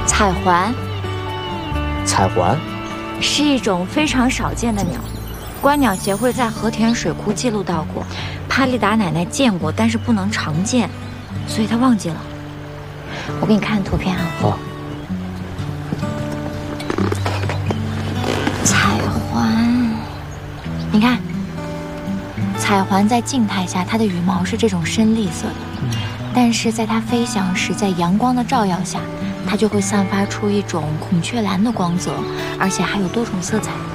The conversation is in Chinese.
彩环。 彩环是一种非常少见的鸟，观鸟协会在和田水库记录到过，帕丽达奶奶见过，但是不能常见，所以她忘记了。我给你看图片啊。 好。 彩环，你看，彩环在静态下，它的羽毛是这种深绿色的，但是在它飞翔时，在阳光的照耀下，它就会散发出一种孔雀蓝的光泽，而且还有多种色彩。